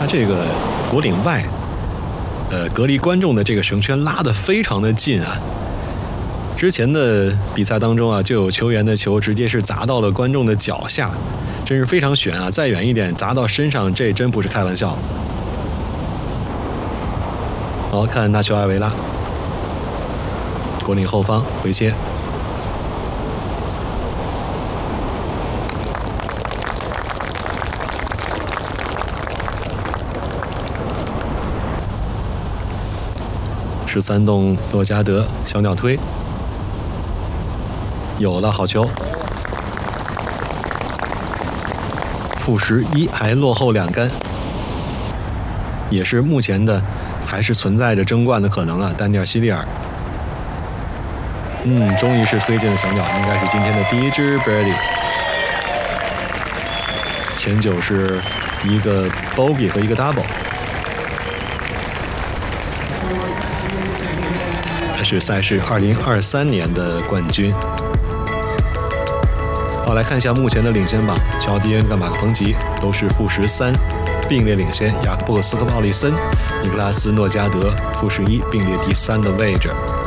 他这个果岭外，隔离观众的这个绳圈拉得非常的近啊。之前的比赛当中啊，就有球员的球直接是砸到了观众的脚下，真是非常悬啊！再远一点砸到身上，这真不是开玩笑。好，看纳乔埃维拉，果岭后方回切。13洞洛加德小鸟推，有了好球。负11还落后2杆，也是目前的还是存在着争冠的可能啊。丹尼尔·希利尔，终于是推进了小鸟，应该是今天的第一支 birdie。前9是一个 bogey 和一个 double。是赛事2023年的冠军。好，来看一下目前的领先榜，乔迪恩跟马克彭吉都是负13，并列领先。雅克布斯科鲍利森、尼克拉斯诺加德负11，并列第3的位置。